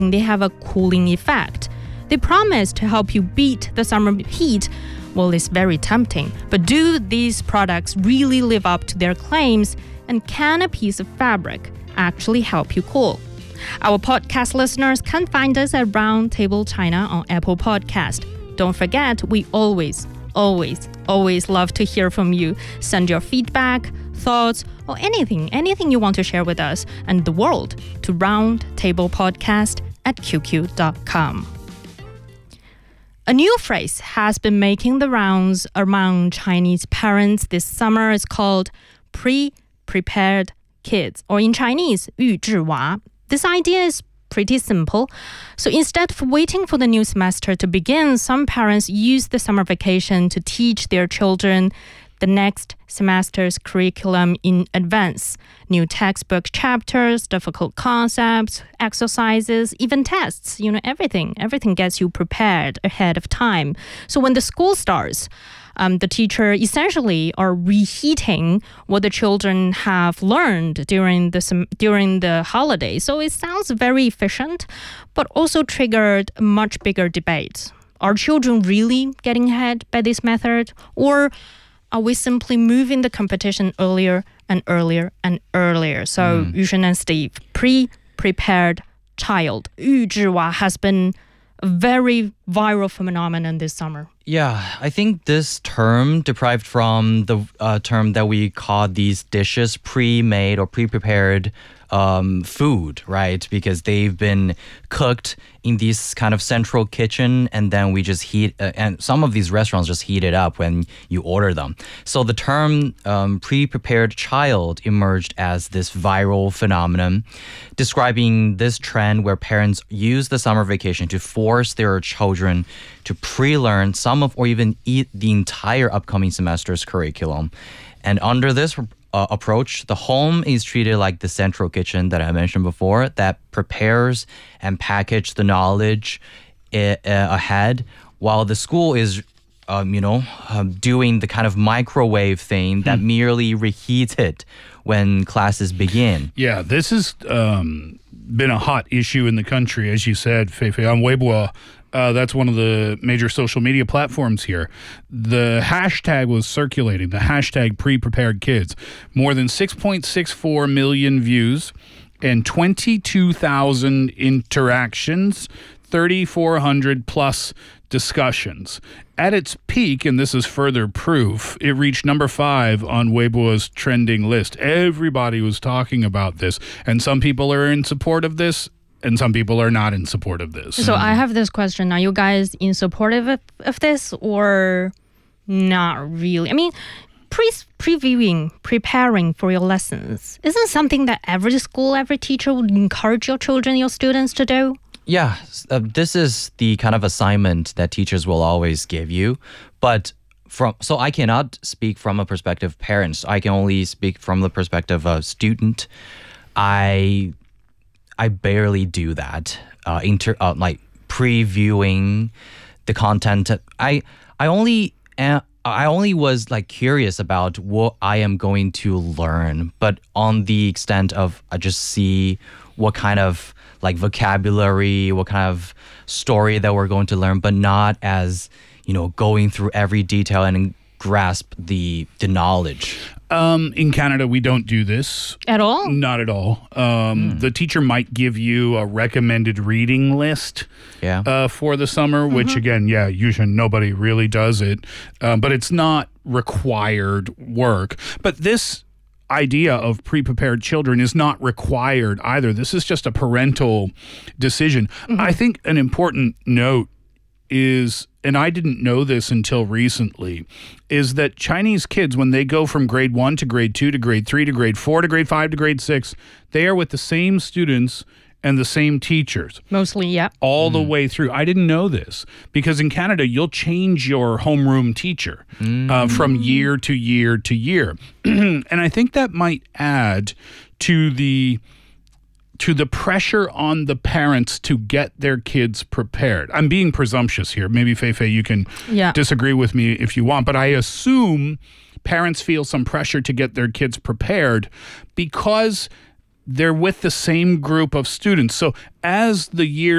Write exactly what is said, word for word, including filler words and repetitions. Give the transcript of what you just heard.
They have a cooling effect. They promise to help you beat the summer heat. Well, it's very tempting. But do these products really live up to their claims? And can a piece of fabric actually help you cool? Our podcast listeners can find us at Round Table China on Apple Podcast. Don't forget, we always, always, always love to hear from you. Send your feedback, thoughts, or anything, anything you want to share with us and the world to roundtablepodcast at q q dot com. A new phrase has been making the rounds among Chinese parents this summer. It's called pre-prepared kids, or in Chinese, 预制娃. This idea is pretty simple. So instead of waiting for the new semester to begin, some parents use the summer vacation to teach their children the next semester's curriculum in advance. New textbook chapters, difficult concepts, exercises, even tests, you know, everything. Everything gets you prepared ahead of time. So when the school starts, um, the teacher essentially are reheating what the children have learned during the, sem- during the holiday. So it sounds very efficient, but also triggered a much bigger debate. Are children really getting ahead by this method? Or are we simply moving the competition earlier and earlier and earlier? So, mm. Yusheng and Steve, pre-prepared child, 预制娃 has been a very viral phenomenon this summer. Yeah, I think this term derived from the uh, term that we call these dishes pre-made or pre-prepared um, food, right? Because they've been cooked in this kind of central kitchen, and then we just heat, uh, and some of these restaurants just heat it up when you order them. So the term um, pre-prepared child emerged as this viral phenomenon, describing this trend where parents use the summer vacation to force their children to pre-learn some of or even eat the entire upcoming semester's curriculum. And under this uh, approach, the home is treated like the central kitchen that I mentioned before that prepares and packages the knowledge uh, ahead, while the school is um, you know, um, doing the kind of microwave thing that hmm. merely reheats it when classes begin. Yeah, this has um, been a hot issue in the country, as you said, Feifei, on Weibo. Uh, that's one of the major social media platforms here. The hashtag was circulating, the hashtag pre-prepared kids. More than six point six four million views and twenty-two thousand interactions, thirty-four hundred plus discussions. At its peak, and this is further proof, it reached number five on Weibo's trending list. Everybody was talking about this, and some people are in support of this, and some people are not in support of this. So I have this question. Are you guys in support of, of this or not really? I mean, pre- previewing, preparing for your lessons, isn't something that every school, every teacher would encourage your children, your students to do? Yeah, uh, this is the kind of assignment that teachers will always give you. But from so I cannot speak from a perspective of parents. I can only speak from the perspective of student. I... I barely do that. Uh, inter uh, like previewing the content. I I only uh, I only was like curious about what I am going to learn, but on the extent of I just see what kind of like vocabulary, what kind of story that we're going to learn, but not as, you know, going through every detail and grasp the the knowledge. Um, in Canada, we don't do this. At all? Not at all. Um, mm. The teacher might give you a recommended reading list yeah. uh, for the summer, mm-hmm. which again, yeah, usually nobody really does it. Um, but it's not required work. But this idea of pre-prepared children is not required either. This is just a parental decision. Mm-hmm. I think an important note is, and I didn't know this until recently, is that Chinese kids, when they go from grade one to grade two to grade three to grade four to grade five to grade six, they are with the same students and the same teachers. Mostly, yeah. All mm. the way through. I didn't know this because in Canada, you'll change your homeroom teacher mm. uh, from year to year to year. And I think that might add to the to the pressure on the parents to get their kids prepared. I'm being presumptuous here. Maybe, Feifei, you can yeah. disagree with me if you want, but I assume parents feel some pressure to get their kids prepared because they're with the same group of students. So as the year